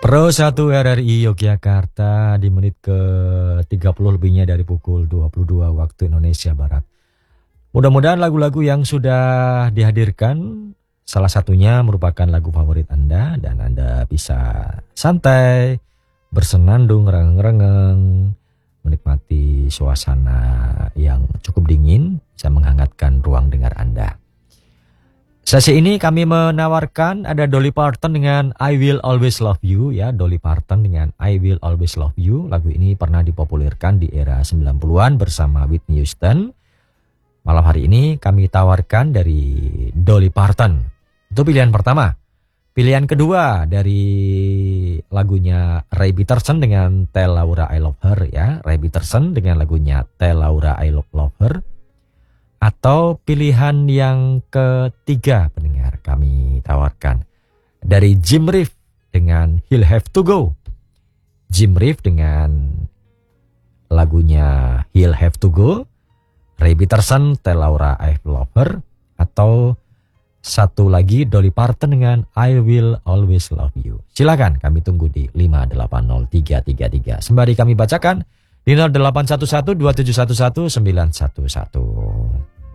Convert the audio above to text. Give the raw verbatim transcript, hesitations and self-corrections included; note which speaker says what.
Speaker 1: Pro satu R R I Yogyakarta di menit ke tiga puluh lebihnya dari pukul dua puluh dua waktu Indonesia Barat. Mudah-mudahan lagu-lagu yang sudah dihadirkan salah satunya merupakan lagu favorit Anda dan Anda bisa santai, bersenandung, rengeng-rengeng, menikmati suasana yang cukup dingin, bisa menghangatkan ruang dengar Anda. Sesi ini kami menawarkan ada Dolly Parton dengan I Will Always Love You ya, Dolly Parton dengan I Will Always Love You. Lagu ini pernah dipopulerkan di era sembilan puluhan bersama Whitney Houston. Malam hari ini kami tawarkan dari Dolly Parton. Itu pilihan pertama. Pilihan kedua dari lagunya Ray Peterson dengan Tell Laura I Love Her ya, Ray Peterson dengan lagunya Tell Laura I Love, Love Her. Atau pilihan yang ketiga pendengar kami tawarkan dari Jim Reeves dengan He'll Have to Go. Jim Reeves dengan lagunya He'll Have to Go. Ray Peterson Tell Laura I Love Her. Atau satu lagi Dolly Parton dengan I Will Always Love You. Silakan kami tunggu di lima delapan nol tiga tiga tiga. Sembari kami bacakan di nol delapan satu satu dua tujuh satu satu sembilan satu satu.